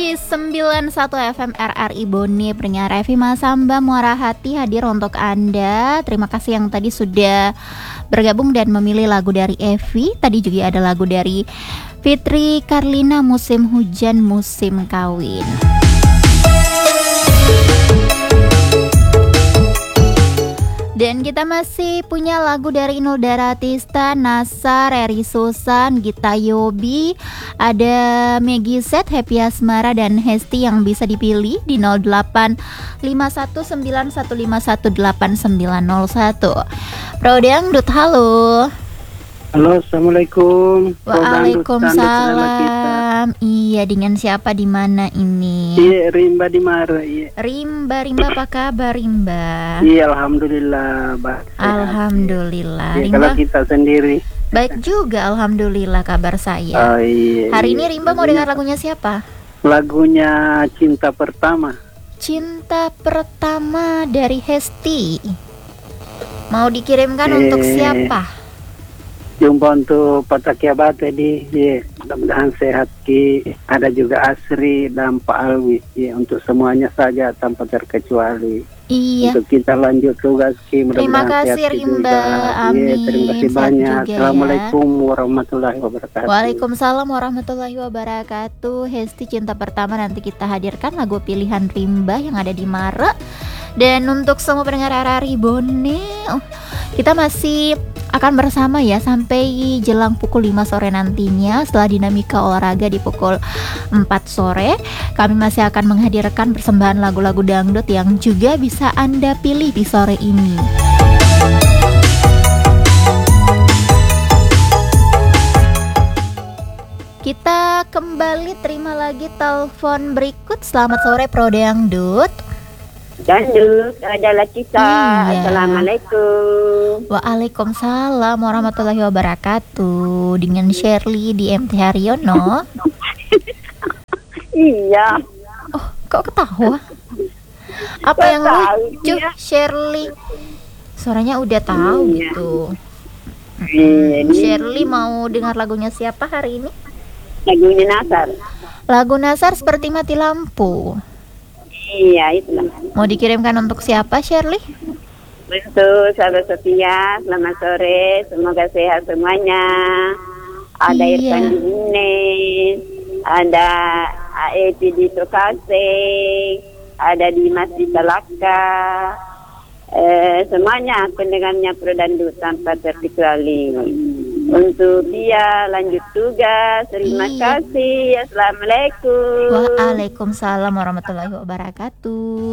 di 91 FM RRI Bone, pendengar Revi Masamba Muara Hati hadir untuk Anda. Terima kasih yang tadi sudah bergabung dan memilih lagu dari Evi. Tadi juga ada lagu dari Fitri Karlina, Musim Hujan Musim Kawin. Dan kita masih punya lagu dari Inul Daratista, Nasar, Eri Susan, Gita Yobi, ada Meggy Z, Happy Asmara, dan Hesti yang bisa dipilih di 085191518901. Pro Dangdut, halo. Halo, assalamualaikum. Waalaikumsalam. Iya, dengan siapa di mana ini? Iya, Rimba di Mara. Iya. Rimba, apa kabar Rimba? Iya, alhamdulillah, Mbak. Alhamdulillah. Iya, Rimba, kalau kita sendiri. baik juga, alhamdulillah kabar saya. Oh, iya. Hari ini Rimba mau dengar lagunya siapa? Lagunya Cinta Pertama. Cinta Pertama dari Hesti. Mau dikirimkan untuk siapa? Jumpa untuk Patakia Bate di, mudah-mudahan sehat Ki. Ada juga Asri dan Pak Alwi, untuk semuanya saja tanpa terkecuali. Iya. Untuk kita lanjut tugas Ki. Terima kasih Rimba. Amin. Terima kasih Sehat banyak. juga, Assalamualaikum warahmatullahi wabarakatuh. Waalaikumsalam warahmatullahi wabarakatuh. Hesti Cinta Pertama nanti kita hadirkan lagu pilihan Rimba yang ada di Mara. Dan untuk semua pendengar RRI Bone, kita masih akan bersama ya sampai jelang pukul 5 sore nantinya. Setelah dinamika olahraga di pukul 4 sore, kami masih akan menghadirkan persembahan lagu-lagu dangdut yang juga bisa Anda pilih di sore ini. Kita kembali terima lagi telepon berikut. Selamat sore Pro Dangdut. Dangdut adalah kita. Iya. Assalamualaikum. Waalaikumsalam warahmatullahi wabarakatuh. Dengan Shirley di MT Haryono. Iya. Oh, kok ketawa? Apa yang lucu, Shirley? Suaranya udah tahu gitu. Shirley mau dengar lagunya siapa hari ini? Lagunya Nasar. Lagu Nasar Seperti Mati Lampu. Iya, itulah. Mau dikirimkan untuk siapa, Shirley? Untuk sahabat setia, selamat sore. Semoga sehat semuanya. Ada Iya. Irfan di Unes, ada Aeti di Tokasek, ada Dimas di Salaka. Semuanya pendengarnya Pro Dangdut tanpa terkecuali. Untuk dia lanjut tugas. Terima kasih. Assalamualaikum. Waalaikumsalam warahmatullahi wabarakatuh.